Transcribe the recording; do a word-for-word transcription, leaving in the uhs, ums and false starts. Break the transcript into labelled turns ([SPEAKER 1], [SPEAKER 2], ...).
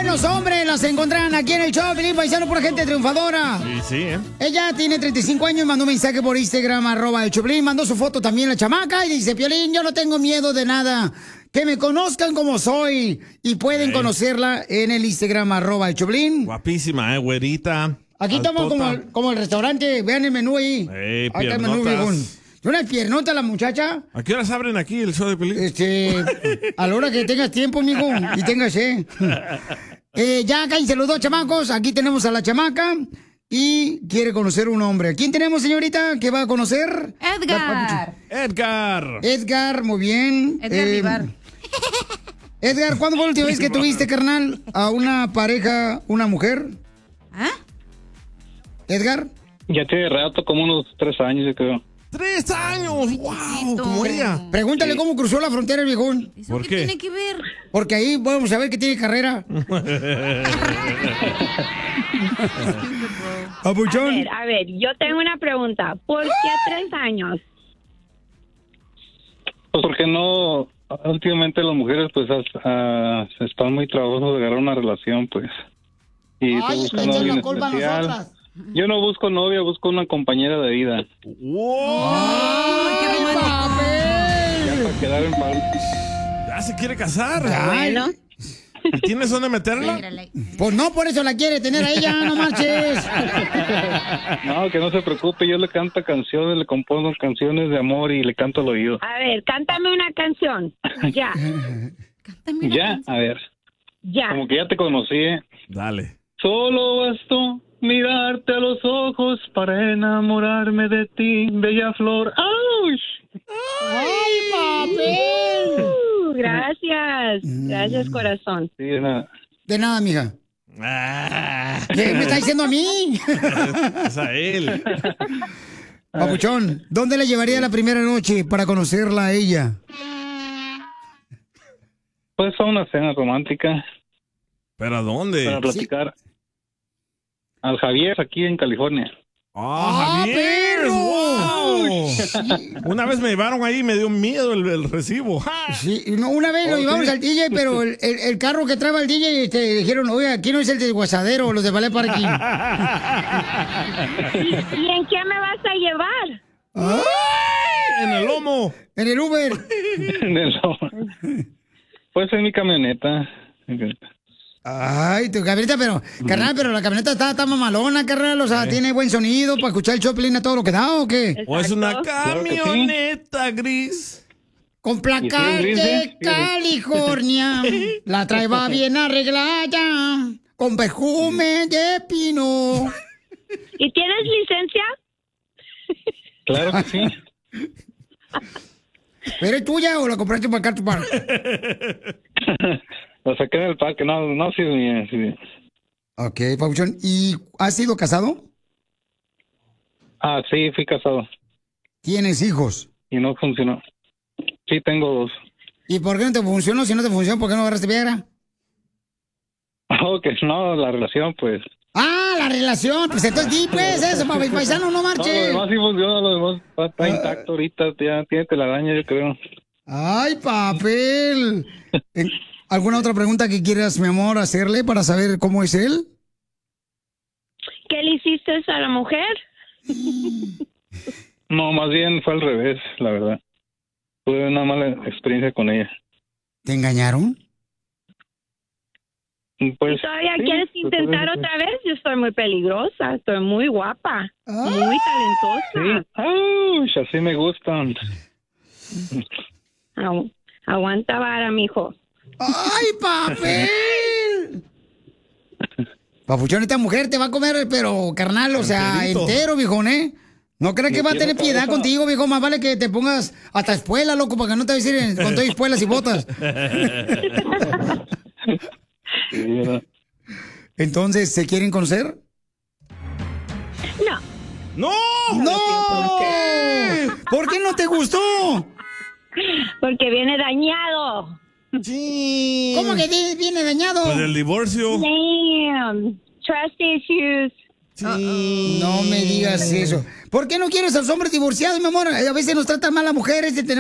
[SPEAKER 1] los hombres las encontrarán aquí en el show, Felipe Paisano, por gente triunfadora.
[SPEAKER 2] Sí, sí, ¿eh?
[SPEAKER 1] Ella tiene treinta y cinco años y mandó un mensaje por Instagram, arroba el Choplin, mandó su foto también la chamaca y dice, Piolín, yo no tengo miedo de nada, que me conozcan como soy y pueden
[SPEAKER 2] Sí.
[SPEAKER 1] conocerla en el Instagram, arroba el Choplin.
[SPEAKER 2] Guapísima, ¿eh? Güerita.
[SPEAKER 1] Aquí estamos como, el- como el restaurante, vean el menú ahí.
[SPEAKER 2] Ey,
[SPEAKER 1] Ahí está el menú,
[SPEAKER 2] piernotas.
[SPEAKER 1] viejón. Una piernota la muchacha.
[SPEAKER 2] ¿A qué horas abren aquí el show de Piolín?
[SPEAKER 1] Este, a la hora que tengas tiempo, mijo, y tengas sed. Eh, ya cállense los dos chamacos. Aquí tenemos a la chamaca y quiere conocer un hombre. ¿Quién tenemos, señorita, que va a conocer?
[SPEAKER 3] Edgar.
[SPEAKER 2] Edgar.
[SPEAKER 1] Edgar, muy bien.
[SPEAKER 3] Edgar
[SPEAKER 1] Eh,
[SPEAKER 3] Vivar.
[SPEAKER 1] Edgar, ¿cuándo fue la última vez que tuviste, carnal, a una pareja, una mujer?
[SPEAKER 3] ¿Ah?
[SPEAKER 1] Edgar.
[SPEAKER 4] Ya tiene rato, como unos tres años, yo creo.
[SPEAKER 2] ¡Tres años! ¡Wow! Como ella.
[SPEAKER 1] Pregúntale cómo cruzó la frontera el viejón.
[SPEAKER 3] ¿Eso
[SPEAKER 2] ¿Por
[SPEAKER 3] qué
[SPEAKER 2] qué?
[SPEAKER 3] tiene que ver?
[SPEAKER 1] Porque ahí vamos a ver que tiene carrera.
[SPEAKER 5] A
[SPEAKER 1] Papuchón.
[SPEAKER 5] ver, a ver, yo tengo una pregunta. ¿Por qué tres años?
[SPEAKER 4] Pues porque no, últimamente las mujeres pues as- ah, están muy trabajosas de agarrar una relación, pues. Y estoy
[SPEAKER 1] Ay,
[SPEAKER 4] buscando a
[SPEAKER 1] échanos
[SPEAKER 4] alguien
[SPEAKER 1] la culpa a
[SPEAKER 4] especial.
[SPEAKER 1] nosotras.
[SPEAKER 4] Yo no busco novia, busco una compañera de vida.
[SPEAKER 2] ¡Wow!
[SPEAKER 3] qué romántico.
[SPEAKER 4] Para quedar en paz.
[SPEAKER 2] Ya se quiere casar.
[SPEAKER 5] Bueno,
[SPEAKER 2] ¿Tienes dónde meterla?
[SPEAKER 3] Mírale.
[SPEAKER 1] Pues no, por eso la quiere tener a ella, no marches.
[SPEAKER 4] No, que no se preocupe, yo le canto canciones, le compongo canciones de amor y le canto al oído.
[SPEAKER 5] a ver, cántame una canción. Ya,
[SPEAKER 3] Cántame una
[SPEAKER 4] Ya,
[SPEAKER 3] canción.
[SPEAKER 4] a ver,
[SPEAKER 5] ya.
[SPEAKER 4] como que ya te conocí, ¿eh?
[SPEAKER 2] Dale.
[SPEAKER 4] Solo bastó mirarte a los ojos para enamorarme de ti, bella flor. ¡Auch!
[SPEAKER 1] ¡Ay, papel!
[SPEAKER 5] Uh, gracias, gracias corazón.
[SPEAKER 4] Sí, es nada.
[SPEAKER 1] De nada, mija.
[SPEAKER 2] Ah,
[SPEAKER 1] ¿Qué me está diciendo a mí?
[SPEAKER 2] es a él.
[SPEAKER 1] Papuchón, ¿dónde la llevaría la primera noche para conocerla a ella?
[SPEAKER 4] Pues a una cena romántica
[SPEAKER 2] ¿Pero a dónde?
[SPEAKER 4] para platicar. Al Javier, aquí en California.
[SPEAKER 2] ¡Ah, Javier!
[SPEAKER 1] perro!
[SPEAKER 2] ¡Wow! Una vez me llevaron ahí y me dio miedo el, el recibo. ¡Ja!
[SPEAKER 1] Sí, no, una vez lo
[SPEAKER 4] ¿Oh,
[SPEAKER 1] llevamos
[SPEAKER 4] sí?
[SPEAKER 1] al D J, pero el, el- el carro que traeba el D J, este, dijeron, oye, aquí no es el de Guasadero, los de Ballet Parking.
[SPEAKER 5] ¿Y en qué me vas a llevar?
[SPEAKER 2] En el lomo.
[SPEAKER 1] En el Uber.
[SPEAKER 4] De lo- Pues en mi camioneta.
[SPEAKER 1] Ay, tu camioneta, pero, carnal, pero la camioneta está, está mamalona, carnal, o sea, tiene buen sonido para escuchar el Choplin a todo lo que da, ¿o qué?
[SPEAKER 2] O es una
[SPEAKER 4] Claro que sí.
[SPEAKER 2] camioneta gris.
[SPEAKER 1] Con placar
[SPEAKER 4] ¿Y sí,
[SPEAKER 1] de
[SPEAKER 4] sí?
[SPEAKER 1] California, la trae va bien arreglada, con perfume de pino.
[SPEAKER 5] ¿Y tienes licencia?
[SPEAKER 4] Claro que sí.
[SPEAKER 1] ¿Pero es tuya o la compraste para acá tu par?
[SPEAKER 4] Lo saqué del parque. No, no, sí es mía. Sí.
[SPEAKER 1] Ok, Pabuchón, ¿y has sido casado?
[SPEAKER 4] Ah, sí, fui casado.
[SPEAKER 1] ¿Tienes hijos?
[SPEAKER 4] Y no funcionó. Sí, tengo dos.
[SPEAKER 1] ¿Y por qué no te funcionó? Si no te funcionó, ¿por qué no agarraste Viagra?
[SPEAKER 4] Oh, que no, la relación, pues.
[SPEAKER 1] Ah, la relación, pues entonces di pues eso, pa- paisano, no
[SPEAKER 4] No, lo
[SPEAKER 1] marche.
[SPEAKER 4] demás sí funciona, lo demás está, está intacto ahorita. Ya tiene telaraña, yo creo.
[SPEAKER 1] Ay, papel. Eh, ¿Alguna otra pregunta que quieras, mi amor, hacerle para saber cómo es él?
[SPEAKER 5] ¿Qué le hiciste a la mujer?
[SPEAKER 4] No, más bien fue al revés, la verdad. Tuve una mala experiencia con ella.
[SPEAKER 1] ¿Te engañaron?
[SPEAKER 4] Pues,
[SPEAKER 5] ¿Y todavía
[SPEAKER 4] sí,
[SPEAKER 5] quieres
[SPEAKER 4] pues,
[SPEAKER 5] intentar
[SPEAKER 4] pues,
[SPEAKER 5] otra vez? Yo estoy muy peligrosa, estoy muy guapa,
[SPEAKER 1] Ah.
[SPEAKER 5] muy talentosa.
[SPEAKER 4] Sí. Ay, así me gustan.
[SPEAKER 5] Agu- aguanta vara, mijo.
[SPEAKER 1] ¡Ay, papel! Papuchón, esta mujer te va a comer, pero carnal, o sea,
[SPEAKER 2] Enterito.
[SPEAKER 1] entero, viejón, ¿eh? No crees que
[SPEAKER 4] Me
[SPEAKER 1] va a
[SPEAKER 4] quiero
[SPEAKER 1] tener piedad
[SPEAKER 4] cabeza.
[SPEAKER 1] contigo, viejo. Más vale que te pongas hasta espuela, loco, para que no te vayas a ir en- con todas espuelas y botas.
[SPEAKER 4] Sí, ¿verdad?
[SPEAKER 1] Entonces, ¿se quieren conocer?
[SPEAKER 5] No,
[SPEAKER 2] ¡No!
[SPEAKER 1] ¡No! ¿Por qué no te gustó?
[SPEAKER 5] porque viene dañado.
[SPEAKER 2] Sí.
[SPEAKER 1] ¿Cómo que vi- viene dañado?
[SPEAKER 2] Pues el divorcio.
[SPEAKER 5] Damn. Trust issues.
[SPEAKER 2] Sí.
[SPEAKER 1] No me digas eso. ¿Por qué no quieres a los hombres divorciados, mi amor? A veces nos tratan mal a mujeres y tenemos